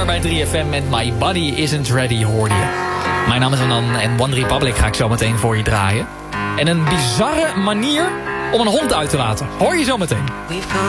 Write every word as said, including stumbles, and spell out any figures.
Summer bij drie F M met My Body Isn't Ready, hoorde je. Mijn naam is Anan en One Republic ga ik zo meteen voor je draaien. En een bizarre manier om een hond uit te laten. Hoor je zo meteen.